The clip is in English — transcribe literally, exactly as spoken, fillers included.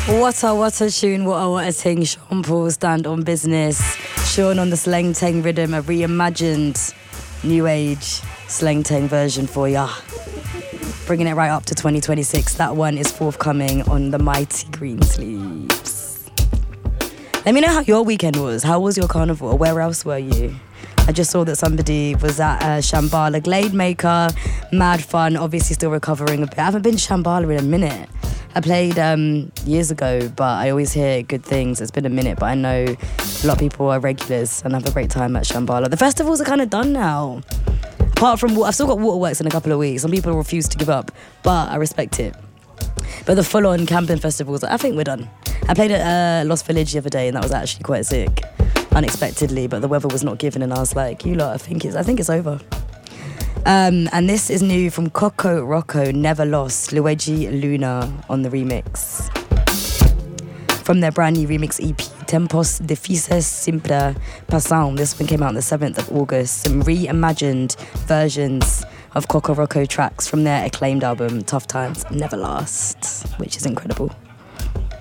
What a, what a tune, what a, what a ting. Sean Paul, Stand on Business. Sean on the Slang Tang rhythm, a reimagined new age Slang Tang version for ya. Bringing it right up to twenty twenty-six. That one is forthcoming on the Mighty Greensleeves. Let me know how your weekend was. How was your carnival? Where else were you? I just saw that somebody was at uh, Shambhala Glade Maker. Mad fun, obviously still recovering a bit. I haven't been to Shambhala in a minute. I played um, years ago, but I always hear good things. It's been a minute, but I know a lot of people are regulars and have a great time at Shambhala. The festivals are kind of done now. Apart from, I've still got Waterworks in a couple of weeks. Some people refuse to give up, but I respect it. But the full-on camping festivals, I think we're done. I played at uh, Lost Village the other day, and that was actually quite sick, unexpectedly. But the weather was not given, and I was like, "You lot, I think it's, I think it's over." Um, and this is new from Coco Rocco, Never Lost, Luigi Luna on the remix. From their brand new remix E P, Tempos Difíceis Simple Passam. This one came out on the seventh of August. Some reimagined versions of Coco Rocco tracks from their acclaimed album, Tough Times Never Last, which is incredible.